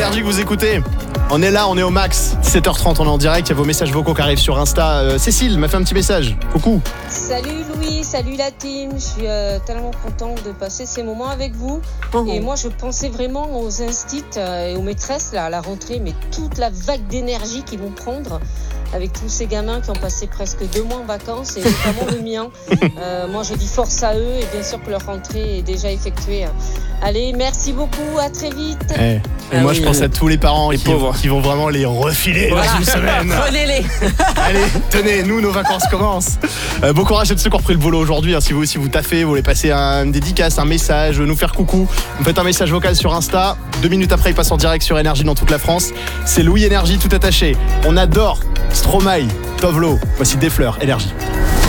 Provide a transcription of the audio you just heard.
Énergie que vous écoutez. On est là, on est au max. 17h30, on est en direct. Il y a vos messages vocaux qui arrivent sur Insta. Cécile m'a fait un petit message. Coucou. Salut Louis, salut la team. Je suis tellement contente de passer ces moments avec vous. Et moi, je pensais vraiment aux instits et aux maîtresses là, à la rentrée, mais toute la vague d'énergie qu'ils vont prendre avec tous ces gamins qui ont passé presque 2 mois en vacances, et notamment le mien. Moi, je dis force à eux, et bien sûr que leur rentrée est déjà effectuée. Allez, merci beaucoup, à très vite. Et moi, je pense à tous les parents qui vont vraiment les refiler dans une semaine. Prenez-les. Allez, tenez, nous, nos vacances commencent. Bon courage à tous ceux qui ont repris le boulot aujourd'hui. Si vous aussi vous taffez, vous voulez passer une dédicace, un message, nous faire coucou, vous faites un message vocal sur Insta. 2 minutes après, il passe en direct sur Énergie dans toute la France. C'est Louis Énergie tout attaché. On adore Stromae, Tovlo. Voici Des Fleurs, Énergie.